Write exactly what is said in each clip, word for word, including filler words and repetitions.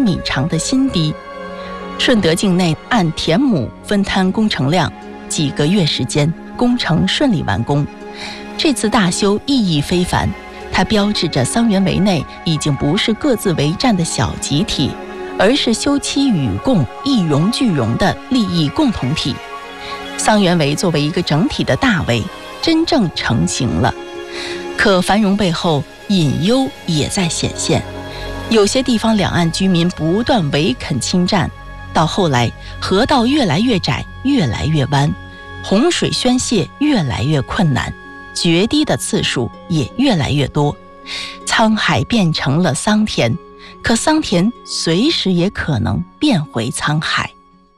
米长的新堤。顺德境内按田亩分摊工程量，几个月时间，工程顺利完工。这次大修意义非凡，它标志着桑园围内已经不是各自为战的小集体，而是休戚与共、一荣俱荣的利益共同体。桑园围作为一个整体的大围，真正成型了。可繁荣背后，隐忧也在显现。有些地方两岸居民不断围垦侵占，到后来河道越来越窄，越来越弯，洪水宣泄越来越困难，决堤的次数也越来越多。沧海变成了桑田，可桑田随时也可能变回沧海。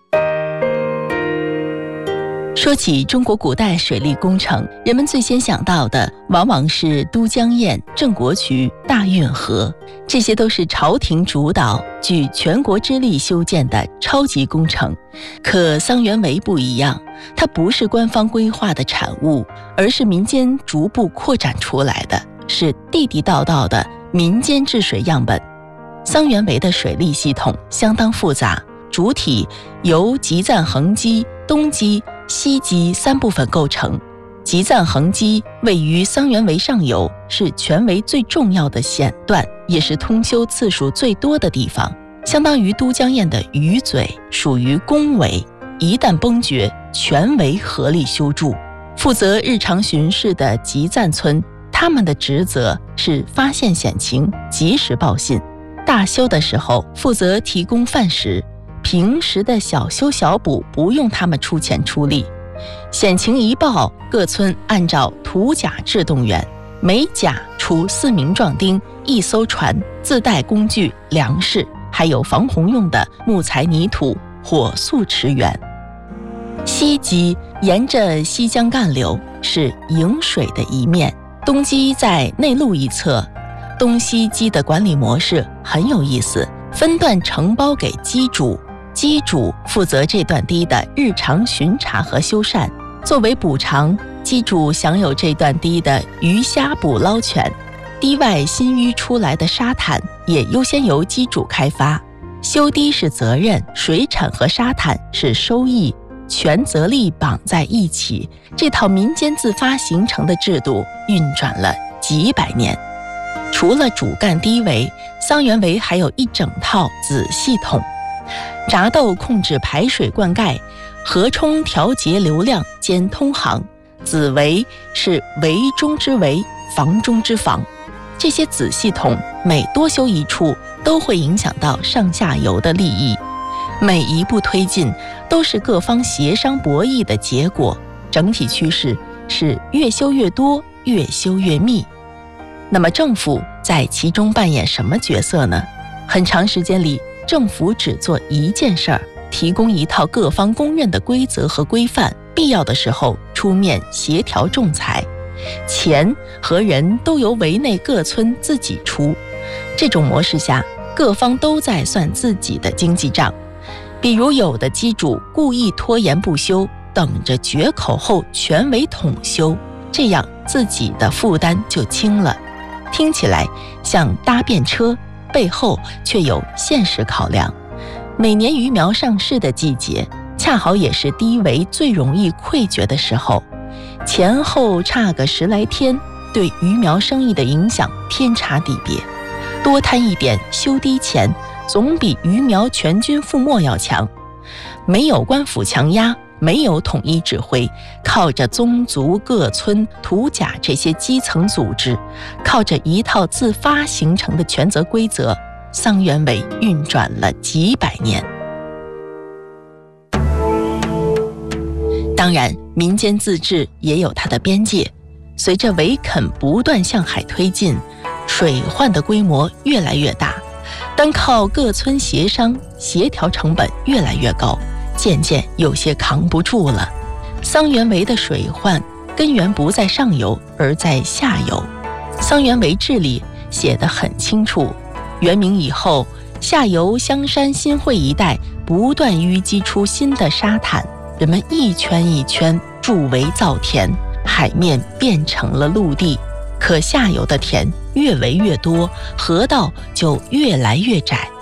说起中国古代水利工程，人们最先想到的往往是都江堰、郑国渠、大运河，这些都是朝廷主导、举全国之力修建的超级工程。可桑园围不一样，它不是官方规划的产物，而是民间逐步扩展出来的，是地地道道的民间治水样本。桑园围的水利系统相当复杂，主体由集赞横基、东基、西基三部分构成。集赞横基位于桑园围上游，是全围最重要的险段，也是通修次数最多的地方，相当于都江堰的鱼嘴，属于公围。一旦崩决，全围合力修筑。负责日常巡视的集赞村，他们的职责是发现险情，及时报信。大修的时候负责提供范石，平时的小修小补不用他们出钱出力。险情一报，各村按照土甲制动员，每甲出四名壮丁，一艘船，自带工具、粮食，还有防洪用的木材、泥土、火速驰援。西基沿着西江干流，是引水的一面。东基在内陆一侧，东西基的管理模式很有意思，分段承包给基主，基主负责这段堤的日常巡查和修缮。作为补偿，基主享有这段堤的鱼虾捕捞权，堤外新淤出来的沙滩也优先由基主开发。修堤是责任，水产和沙滩是收益，权责力绑在一起，这套民间自发形成的制度运转了几百年。除了主干堤围，桑园围还有一整套子系统。闸窦控制排水灌溉，河冲调节流量兼通航，子围是围中之围，防中之防。这些子系统每多修一处，都会影响到上下游的利益，每一步推进都是各方协商博弈的结果，整体趋势是越修越多，越修越密。那么政府在其中扮演什么角色呢？很长时间里，政府只做一件事儿，提供一套各方公认的规则和规范，必要的时候出面协调仲裁，钱和人都由围内各村自己出。这种模式下，各方都在算自己的经济账。比如有的基主故意拖延不修，等着决口后全围统修，这样自己的负担就轻了。听起来像搭便车，背后却有现实考量。每年鱼苗上市的季节，恰好也是堤围最容易溃决的时候，前后差个十来天，对鱼苗生意的影响天差地别。多摊一点修堤钱，总比鱼苗全军覆没要强。没有官府强压，没有统一指挥，靠着宗族、各村、土甲这些基层组织，靠着一套自发形成的权责规则，桑园围运转了几百年。当然，民间自治也有它的边界。随着围垦不断向海推进，水患的规模越来越大，单靠各村协商协调成本越来越高，渐渐有些扛不住了。桑园围的水患根源不在上游，而在下游。桑园围治理写得很清楚，元明以后，下游香山新会一带不断淤积出新的沙滩，人们一圈一圈筑围造田，海面变成了陆地。可下游的田越围越多，河道就越来越窄，